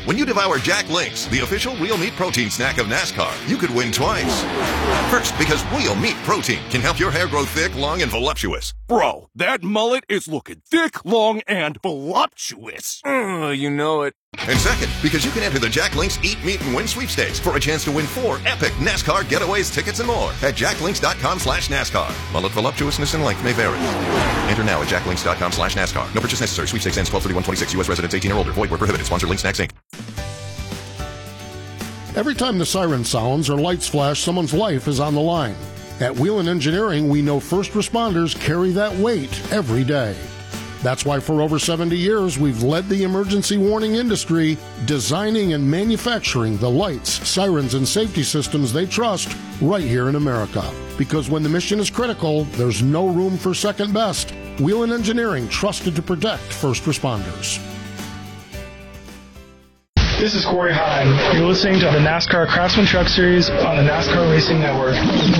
When you devour Jack Links, the official real meat protein snack of NASCAR, you could win twice. First, because real meat protein can help your hair grow thick, long, and voluptuous. Bro, that mullet is looking thick, long, and voluptuous. You know it. And second, because you can enter the Jack Links Eat, Meet, and Win sweepstakes for a chance to win 4 epic NASCAR getaways, tickets, and more at jacklinks.com/NASCAR. Mullet voluptuousness and length may vary. Enter now at jacklinks.com/NASCAR. No purchase necessary. Sweepstakes ends 12/31/26. U.S. residents 18 or older. Void where prohibited. Sponsor Link Snacks, Inc. Every time the siren sounds or lights flash, someone's life is on the line. At Whelen Engineering, we know first responders carry that weight every day. That's why for over 70 years, we've led the emergency warning industry, designing and manufacturing the lights, sirens, and safety systems they trust right here in America. Because when the mission is critical, there's no room for second best. Whelen Engineering, trusted to protect first responders. This is Corey Hahn. You're listening to the NASCAR Craftsman Truck Series on the NASCAR Racing Network.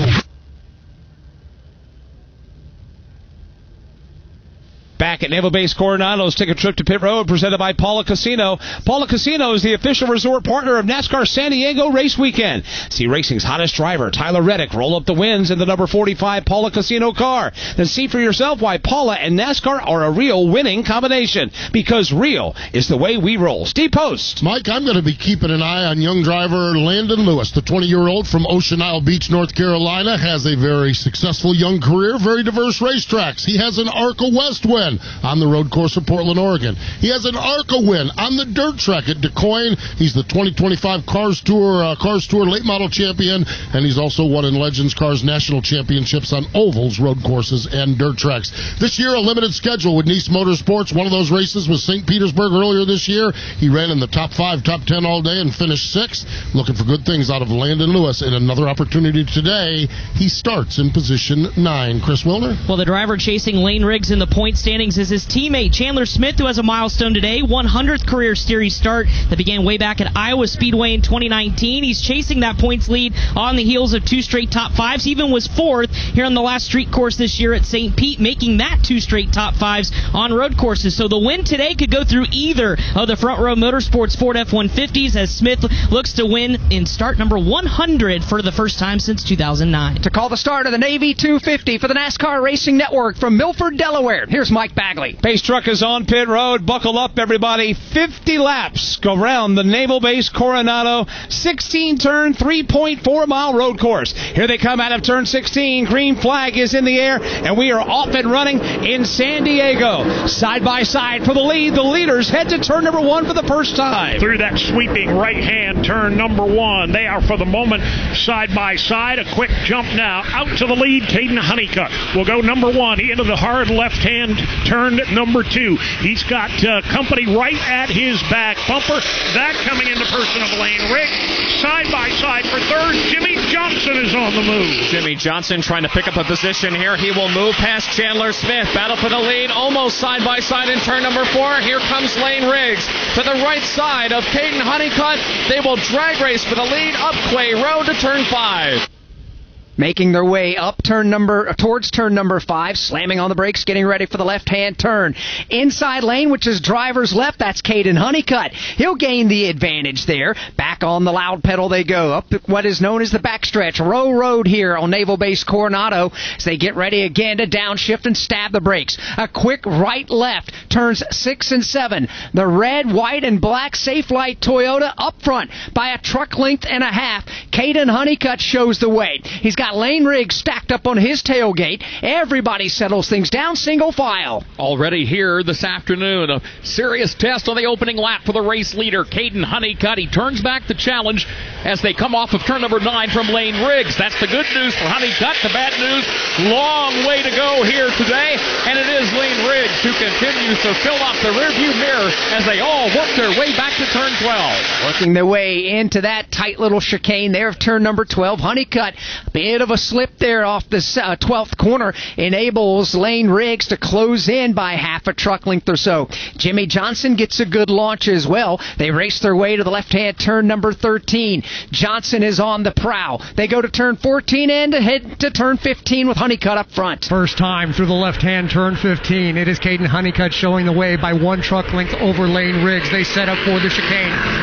Back at Naval Base Coronado, let's take a trip to pit road, presented by Paula Casino. Paula Casino is the official resort partner of NASCAR San Diego Race Weekend. See racing's hottest driver, Tyler Reddick, roll up the wins in the number 45 Paula Casino car. Then see for yourself why Paula and NASCAR are a real winning combination. Because real is the way we roll. Steve Post. Mike, I'm going to be keeping an eye on young driver Landon Lewis. The 20-year-old from Ocean Isle Beach, North Carolina, has a very successful young career, very diverse racetracks. He has an ARCA West win on the road course of Portland, Oregon. He has an ARCA win on the dirt track at DuQuoin. He's the 2025 Cars Tour late model champion, and he's also won in Legends Cars national championships on ovals, road courses, and dirt tracks. This year, a limited schedule with Nice Motorsports. One of those races was St. Petersburg earlier this year. He ran in the top 5, top 10 all day and finished 6th. Looking for good things out of Landon Lewis. And another opportunity today, he starts in position 9. Chris Wilner? Well, the driver chasing Lane Riggs in the point standings is his teammate Chandler Smith, who has a milestone today, 100th career series start that began way back at Iowa Speedway in 2019. He's chasing that points lead on the heels of 2 straight top 5s. He even was 4th here on the last street course this year at St. Pete, making that 2 straight top 5s on road courses. So the win today could go through either of the Front Row Motorsports Ford F-150s as Smith looks to win in start number 100 for the first time since 2009. To call the start of the Navy 250 for the NASCAR Racing Network from Milford, Delaware, here's Mike Bagley. Pace truck is on pit road. Buckle up, everybody. 50 laps go around the Naval Base Coronado 16-turn, 3.4-mile road course. Here they come out of turn 16. Green flag is in the air, and we are off and running in San Diego. Side by side for the lead. The leaders head to turn number 1 for the first time. Through that sweeping right-hand turn number 1. They are, for the moment, side by side. A quick jump now. Out to the lead, Caden Honeycutt will go number 1 into the hard left-hand turn number 2. He's got company right at his back bumper. That coming into person of Lane Riggs. Side by side for third. Jimmy Johnson is on the move. Jimmy Johnson trying to pick up a position here. He will move past Chandler Smith. Battle for the lead. Almost side by side in turn number 4. Here comes Lane Riggs to the right side of Caden Honeycutt. They will drag race for the lead up Quay Road to turn 5. Making their way up towards turn number 5, slamming on the brakes, getting ready for the left-hand turn. Inside lane, which is driver's left, that's Caden Honeycutt. He'll gain the advantage there. Back on the loud pedal they go, up what is known as the backstretch. Row Road here on Naval Base Coronado as they get ready again to downshift and stab the brakes. A quick right-left, turns 6 and 7. The red, white, and black Safe Light Toyota up front by a truck length and a half. Caden Honeycutt shows the way. He's got Lane Riggs stacked up on his tailgate. Everybody settles things down, single file. Already here this afternoon, a serious test on the opening lap for the race leader, Caden Honeycutt. He turns back the challenge as they come off of turn number 9 from Lane Riggs. That's the good news for Honeycutt. The bad news, long way to go here today, and it is Lane Riggs who continues to fill up the rearview mirror as they all work their way back to turn 12. Working their way into that tight little chicane there of turn number 12. Honeycutt, bit of a slip there off the 12th corner, enables Lane Riggs to close in by half a truck length or so. Jimmy Johnson gets a good launch as well. They race their way to the left-hand turn number 13. Johnson is on the prowl. They go to turn 14 and head to turn 15 with Honeycutt up front. First time through the left-hand turn 15. It is Caden Honeycutt showing the way by 1 truck length over Lane Riggs. They set up for the chicane.